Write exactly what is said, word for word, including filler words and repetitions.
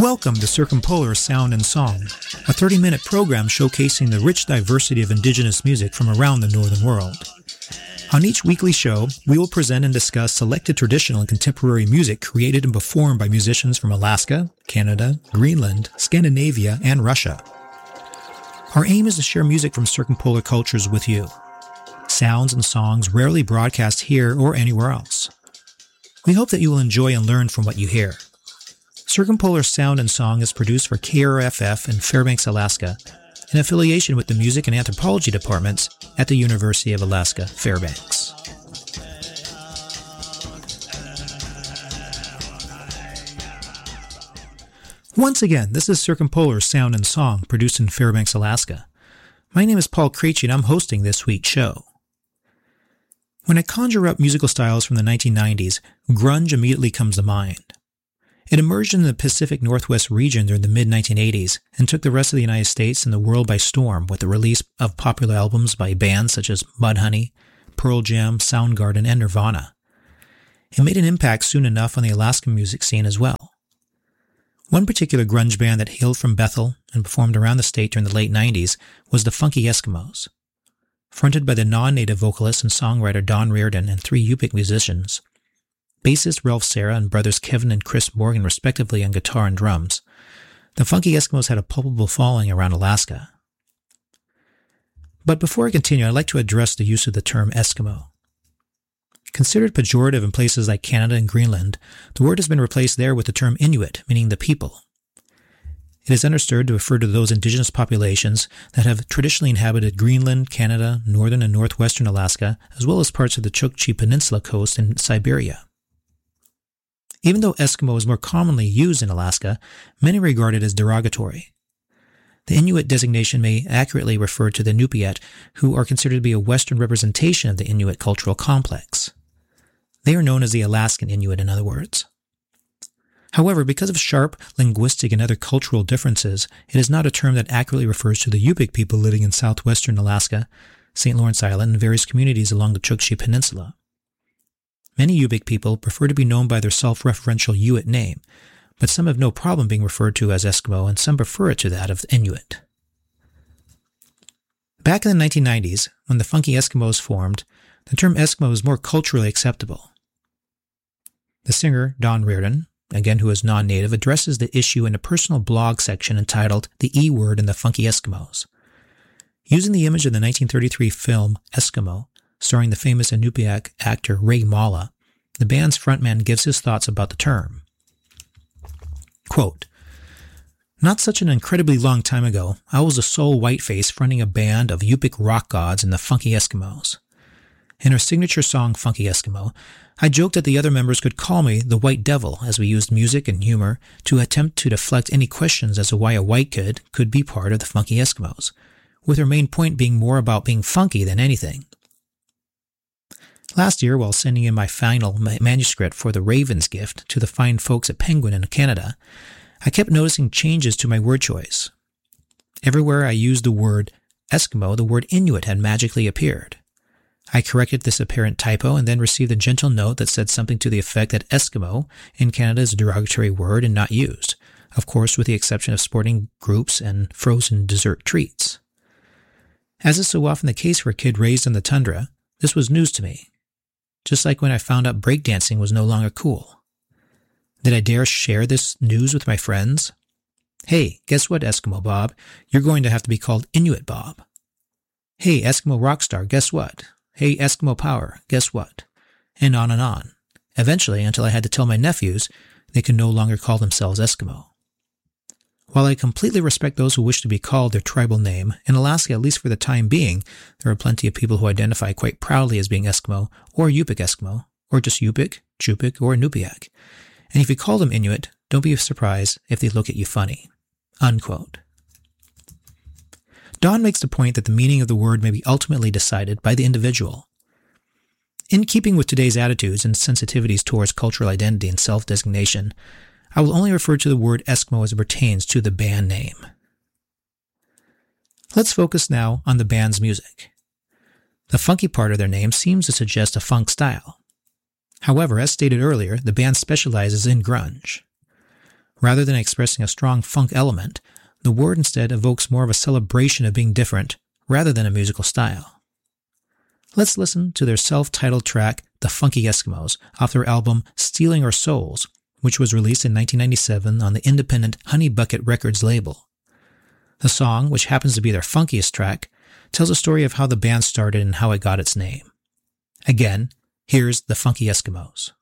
Welcome to Circumpolar Sound and Song, a thirty-minute program showcasing the rich diversity of indigenous music from around the northern world. On each weekly show, we will present and discuss selected traditional and contemporary music created and performed by musicians from Alaska, Canada, Greenland, Scandinavia, and Russia. Our aim is to share music from circumpolar cultures with you. Sounds and songs rarely broadcast here or anywhere else. We hope that you will enjoy and learn from what you hear. Circumpolar Sound and Song is produced for K R F F in Fairbanks, Alaska, in affiliation with the Music and Anthropology departments at the University of Alaska, Fairbanks. Once again, this is Circumpolar Sound and Song, produced in Fairbanks, Alaska. My name is Paul Creechy, and I'm hosting this week's show. When I conjure up musical styles from the nineteen nineties, grunge immediately comes to mind. It emerged in the Pacific Northwest region during the mid nineteen eighties and took the rest of the United States and the world by storm with the release of popular albums by bands such as Mudhoney, Pearl Jam, Soundgarden, and Nirvana. It made an impact soon enough on the Alaskan music scene as well. One particular grunge band that hailed from Bethel and performed around the state during the late nineties was the Funky Eskimos. Fronted by the non-native vocalist and songwriter Don Reardon and three Yupik musicians, bassist Ralph Serra and brothers Kevin and Chris Morgan respectively on guitar and drums, the Funky Eskimos had a palpable following around Alaska. But before I continue, I'd like to address the use of the term Eskimo. Considered pejorative in places like Canada and Greenland, the word has been replaced there with the term Inuit, meaning the people. It is understood to refer to those indigenous populations that have traditionally inhabited Greenland, Canada, northern and northwestern Alaska, as well as parts of the Chukchi Peninsula coast in Siberia. Even though Eskimo is more commonly used in Alaska, many regard it as derogatory. The Inuit designation may accurately refer to the Inupiat, who are considered to be a Western representation of the Inuit cultural complex. They are known as the Alaskan Inuit, in other words. However, because of sharp linguistic and other cultural differences, it is not a term that accurately refers to the Yupik people living in southwestern Alaska, Saint Lawrence Island, and various communities along the Chukchi Peninsula. Many Yupik people prefer to be known by their self-referential Inuit name, but some have no problem being referred to as Eskimo, and some prefer it to that of Inuit. Back in the nineteen nineties, when the Funky Eskimos formed, the term Eskimo was more culturally acceptable. The singer, Don Reardon, again who is non-native, addresses the issue in a personal blog section entitled The E-Word and the Funky Eskimos. Using the image of the nineteen thirty-three film Eskimo, starring the famous Inupiaq actor Ray Mala, the band's frontman gives his thoughts about the term. Quote, "Not such an incredibly long time ago, I was a sole whiteface fronting a band of Yupik rock gods in the Funky Eskimos. In our signature song Funky Eskimo, I joked that the other members could call me the White Devil, as we used music and humor to attempt to deflect any questions as to why a white kid could be part of the Funky Eskimos, with our main point being more about being funky than anything. Last year, while sending in my final manuscript for the Ravens Gift to the fine folks at Penguin in Canada, I kept noticing changes to my word choice. Everywhere I used the word Eskimo, the word Inuit had magically appeared. I corrected this apparent typo and then received a gentle note that said something to the effect that Eskimo in Canada is a derogatory word and not used, of course with the exception of sporting groups and frozen dessert treats. As is so often the case for a kid raised in the tundra, this was news to me. Just like when I found out breakdancing was no longer cool. Did I dare share this news with my friends? Hey, guess what, Eskimo Bob? You're going to have to be called Inuit Bob. Hey, Eskimo Rockstar, guess what? Hey, Eskimo Power, guess what? And on and on. Eventually, until I had to tell my nephews, they could no longer call themselves Eskimo. While I completely respect those who wish to be called their tribal name, in Alaska, at least for the time being, there are plenty of people who identify quite proudly as being Eskimo, or Yupik Eskimo, or just Yupik, Chupik, or Inupiaq. And if you call them Inuit, don't be surprised if they look at you funny." Unquote. Don makes the point that the meaning of the word may be ultimately decided by the individual. In keeping with today's attitudes and sensitivities towards cultural identity and self-designation, I will only refer to the word Eskimo as it pertains to the band name. Let's focus now on the band's music. The funky part of their name seems to suggest a funk style. However, as stated earlier, the band specializes in grunge. Rather than expressing a strong funk element, the word instead evokes more of a celebration of being different rather than a musical style. Let's listen to their self-titled track, The Funky Eskimos, off their album Stealing Our Souls, which was released in nineteen ninety-seven on the independent Honey Bucket Records label. The song, which happens to be their funkiest track, tells a story of how the band started and how it got its name. Again, here's The Funky Eskimos.